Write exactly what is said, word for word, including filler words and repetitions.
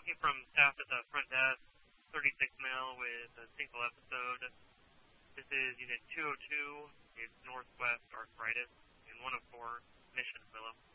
talking from staff at the front desk, thirty-six mil with a single episode. This is Unit two oh two. It's Northwest Arthritis in one oh four Mission Willow.